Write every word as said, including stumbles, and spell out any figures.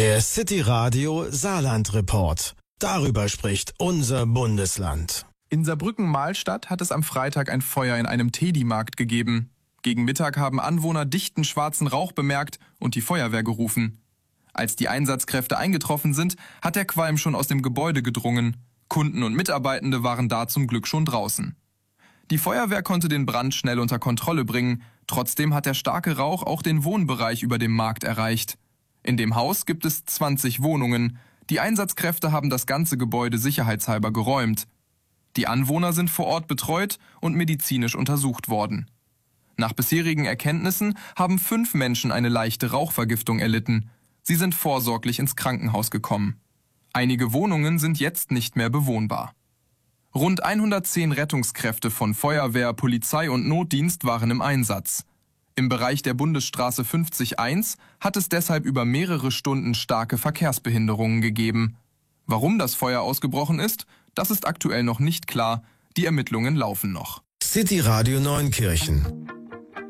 Der City Radio Saarland Report. Darüber spricht unser Bundesland. In Saarbrücken-Mahlstadt hat es am Freitag ein Feuer in einem Teddy-Markt gegeben. Gegen Mittag haben Anwohner dichten schwarzen Rauch bemerkt und die Feuerwehr gerufen. Als die Einsatzkräfte eingetroffen sind, hat der Qualm schon aus dem Gebäude gedrungen. Kunden und Mitarbeitende waren da zum Glück schon draußen. Die Feuerwehr konnte den Brand schnell unter Kontrolle bringen. Trotzdem hat der starke Rauch auch den Wohnbereich über dem Markt erreicht. In dem Haus gibt es zwanzig Wohnungen. Die Einsatzkräfte haben das ganze Gebäude sicherheitshalber geräumt. Die Anwohner sind vor Ort betreut und medizinisch untersucht worden. Nach bisherigen Erkenntnissen haben fünf Menschen eine leichte Rauchvergiftung erlitten. Sie sind vorsorglich ins Krankenhaus gekommen. Einige Wohnungen sind jetzt nicht mehr bewohnbar. Rund hundertzehn Rettungskräfte von Feuerwehr, Polizei und Notdienst waren im Einsatz. Im Bereich der Bundesstraße fünfzig eins hat es deshalb über mehrere Stunden starke Verkehrsbehinderungen gegeben. Warum das Feuer ausgebrochen ist, das ist aktuell noch nicht klar. Die Ermittlungen laufen noch. City Radio Neunkirchen.